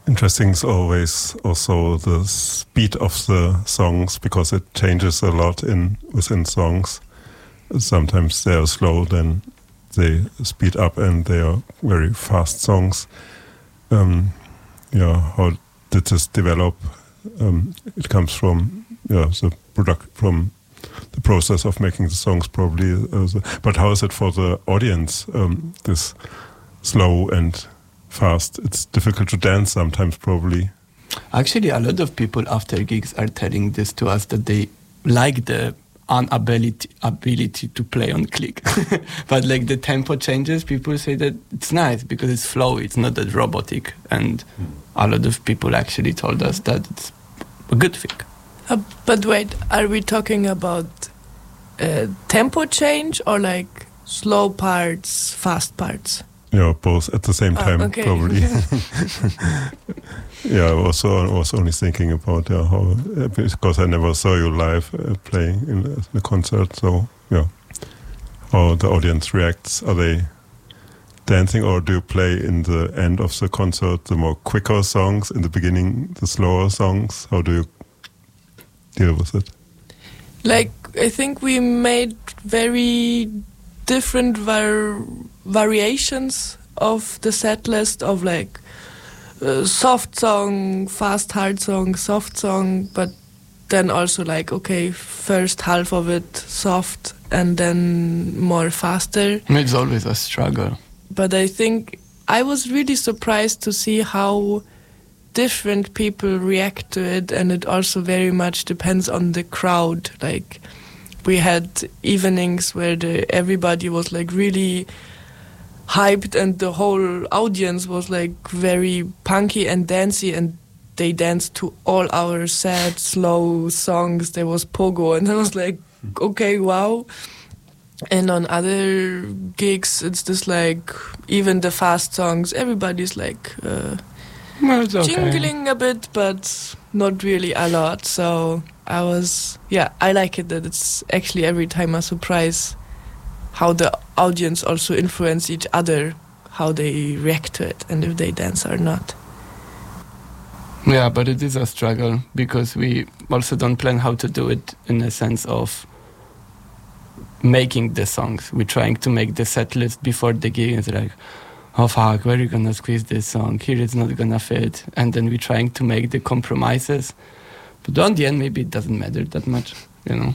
Interesting is always also the speed of the songs, because it changes a lot within songs. Sometimes they are slow, then they speed up, and they are very fast songs. How did this develop? It comes from from the process of making the songs, probably. But how is it for the audience? This slow and fast. It's difficult to dance sometimes, probably. Actually, a lot of people after gigs are telling this to us, that they like the ability to play on click. But like the tempo changes, people say that it's nice because it's flowy, it's not that robotic. And a lot of people actually told us that it's a good thing. But wait, are we talking about tempo change or like slow parts, fast parts? Yeah, both at the same time, okay. probably. I was only thinking about how, because I never saw you live playing in a concert. So how the audience reacts. Are they dancing, or do you play in the end of the concert the more quicker songs, in the beginning the slower songs? How do you deal with it? Like, I think we made very different variations of the set list, of like soft song, fast hard song, soft song, but then also like, okay, first half of it soft and then more faster. It's always a struggle. But I think I was really surprised to see how different people react to it, and it also very much depends on the crowd. Like, we had evenings where everybody was like really hyped, and the whole audience was like very punky and dancey, and they danced to all our sad, slow songs. There was pogo, and I was like, okay, wow. And on other gigs, it's just like, even the fast songs, everybody's like jingling a bit, but not really a lot. So I like it that it's actually every time a surprise how the audience also influence each other, how they react to it, and if they dance or not. Yeah, but it is a struggle, because we also don't plan how to do it in the sense of making the songs. We're trying to make the set list before the gig, and it's like, oh fuck, where are you gonna squeeze this song? Here it's not gonna fit. And then we're trying to make the compromises. But on the end, maybe it doesn't matter that much, Yeah.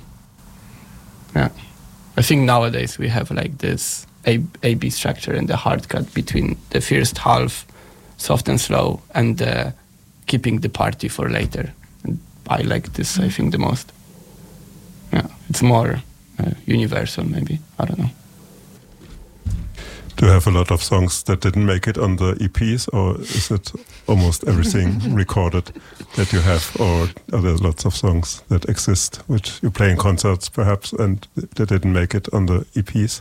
I think nowadays we have like this A-B structure and the hard cut between the first half, soft and slow, and keeping the party for later. And I like this, I think, the most. Yeah, it's more universal, maybe. I don't know. Do you have a lot of songs that didn't make it on the EPs, or is it almost everything recorded that you have, or are there lots of songs that exist which you play in concerts perhaps and that didn't make it on the EPs?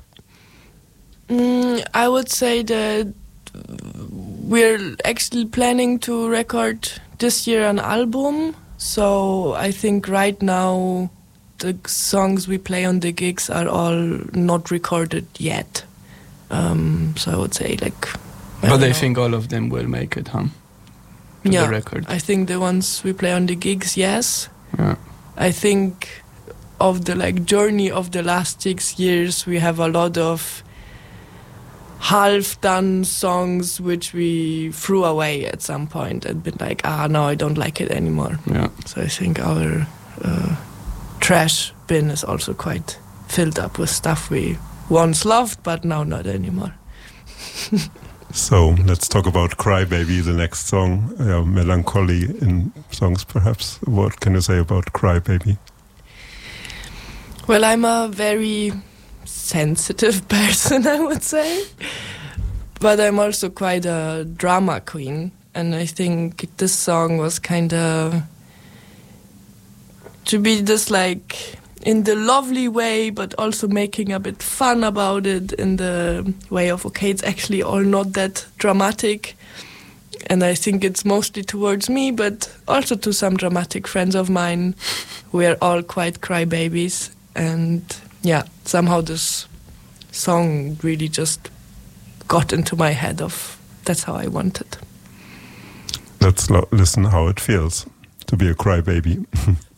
I would say that we're actually planning to record this year an album, so I think right now the songs we play on the gigs are all not recorded yet. So I would say like... But I think all of them will make it, huh? To the record. I think the ones we play on the gigs, yes. Yeah. I think of the like journey of the last 6 years, we have a lot of half-done songs which we threw away at some point and been like, no, I don't like it anymore. Yeah. So I think our trash bin is also quite filled up with stuff we once loved, but now not anymore. So let's talk about Cry Baby, the next song. Melancholy in songs, perhaps. What can you say about Cry Baby? Well, I'm a very sensitive person, I would say. But I'm also quite a drama queen. And I think this song was kind of to be just like in the lovely way, but also making a bit fun about it in the way of, okay, it's actually all not that dramatic. And I think it's mostly towards me, but also to some dramatic friends of mine. We're all quite crybabies. And yeah, somehow this song really just got into my head of that's how I want it. Let's listen how it feels to be a crybaby.